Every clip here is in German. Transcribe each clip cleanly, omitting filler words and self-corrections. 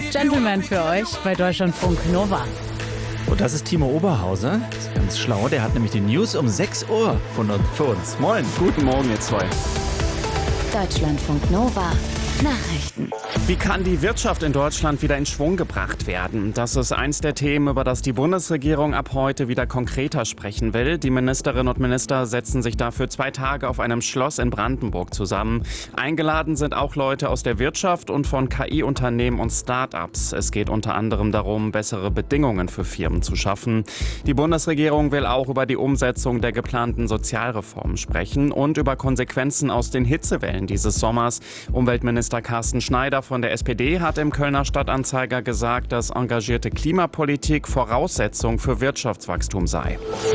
Gentleman für euch bei Deutschlandfunk Nova. Und das ist Timo Oberhauser. Das ist ganz schlau. Der hat nämlich die News um 6 Uhr für uns. Moin. Guten Morgen, ihr zwei. Deutschlandfunk Nova. Nachrichten. Wie kann die Wirtschaft in Deutschland wieder in Schwung gebracht werden? Das ist eins der Themen, über das die Bundesregierung ab heute wieder konkreter sprechen will. Die Ministerinnen und Minister setzen sich dafür 2 Tage auf einem Schloss in Brandenburg zusammen. Eingeladen sind auch Leute aus der Wirtschaft und von KI-Unternehmen und Start-ups. Es geht unter anderem darum, bessere Bedingungen für Firmen zu schaffen. Die Bundesregierung will auch über die Umsetzung der geplanten Sozialreformen sprechen und über Konsequenzen aus den Hitzewellen dieses Sommers. Umweltminister Carsten Schneider von der SPD hat im Kölner Stadtanzeiger gesagt, dass engagierte Klimapolitik Voraussetzung für Wirtschaftswachstum sei.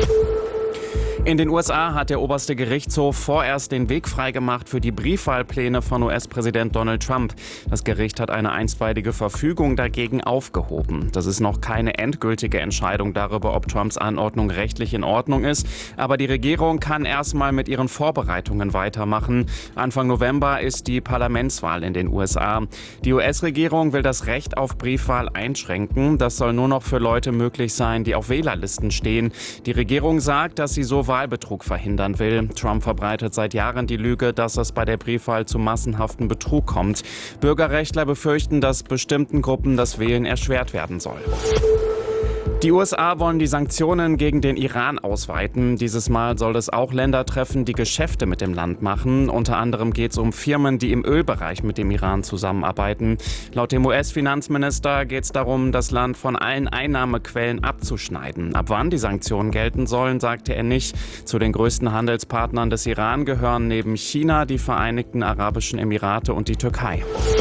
In den USA hat der oberste Gerichtshof vorerst den Weg freigemacht für die Briefwahlpläne von US-Präsident Donald Trump. Das Gericht hat eine einstweilige Verfügung dagegen aufgehoben. Das ist noch keine endgültige Entscheidung darüber, ob Trumps Anordnung rechtlich in Ordnung ist. Aber die Regierung kann erstmal mit ihren Vorbereitungen weitermachen. Anfang November ist die Parlamentswahl in den USA. Die US-Regierung will das Recht auf Briefwahl einschränken. Das soll nur noch für Leute möglich sein, die auf Wählerlisten stehen. Die Regierung sagt, dass sie so Wahlbetrug verhindern will. Trump verbreitet seit Jahren die Lüge, dass es bei der Briefwahl zu massenhaftem Betrug kommt. Bürgerrechtler befürchten, dass bestimmten Gruppen das Wählen erschwert werden soll. Die USA wollen die Sanktionen gegen den Iran ausweiten. Dieses Mal soll es auch Länder treffen, die Geschäfte mit dem Land machen. Unter anderem geht es um Firmen, die im Ölbereich mit dem Iran zusammenarbeiten. Laut dem US-Finanzminister geht es darum, das Land von allen Einnahmequellen abzuschneiden. Ab wann die Sanktionen gelten sollen, sagte er nicht. Zu den größten Handelspartnern des Iran gehören neben China die Vereinigten Arabischen Emirate und die Türkei.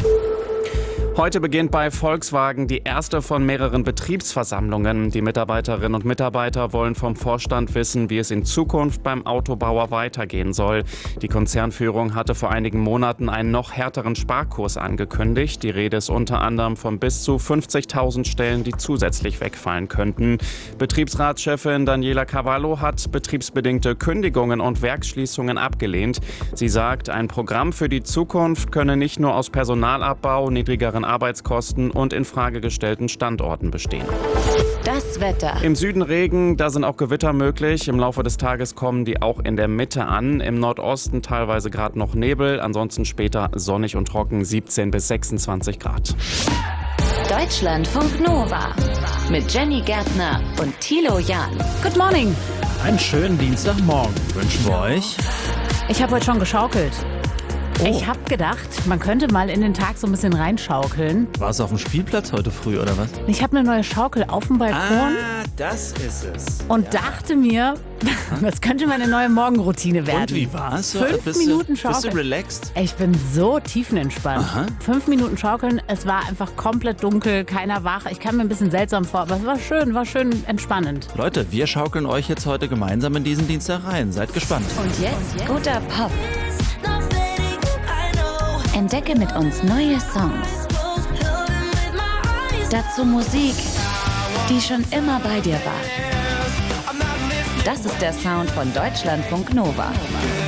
Heute beginnt bei Volkswagen die erste von mehreren Betriebsversammlungen. Die Mitarbeiterinnen und Mitarbeiter wollen vom Vorstand wissen, wie es in Zukunft beim Autobauer weitergehen soll. Die Konzernführung hatte vor einigen Monaten einen noch härteren Sparkurs angekündigt. Die Rede ist unter anderem von bis zu 50.000 Stellen, die zusätzlich wegfallen könnten. Betriebsratschefin Daniela Cavallo hat betriebsbedingte Kündigungen und Werksschließungen abgelehnt. Sie sagt, ein Programm für die Zukunft könne nicht nur aus Personalabbau, niedrigeren Arbeitskosten und in Frage gestellten Standorten bestehen. Das Wetter. Im Süden Regen, da sind auch Gewitter möglich. Im Laufe des Tages kommen die auch in der Mitte an. Im Nordosten teilweise gerade noch Nebel, ansonsten später sonnig und trocken, 17 bis 26 Grad. Deutschlandfunk Nova mit Jenny Gärtner und Thilo Jahn. Good morning. Einen schönen Dienstagmorgen wünschen wir euch. Ich habe heute schon geschaukelt. Oh. Ich habe gedacht, man könnte mal in den Tag so ein bisschen reinschaukeln. Warst du auf dem Spielplatz heute früh, oder was? Ich habe eine neue Schaukel auf dem Balkon Das ist es. und dachte mir, das könnte meine neue Morgenroutine werden. Und wie war's? 5 Minuten schaukeln. Bist du relaxed? Ich bin so tiefenentspannt. Aha. 5 Minuten schaukeln, es war einfach komplett dunkel, keiner wach. Ich kam mir ein bisschen seltsam vor, aber es war schön entspannend. Leute, wir schaukeln euch jetzt heute gemeinsam in diesen Dienstag rein. Seid gespannt. Und jetzt guter Pop. Entdecke mit uns neue Songs. Dazu Musik, die schon immer bei dir war. Das ist der Sound von Deutschlandfunk Nova.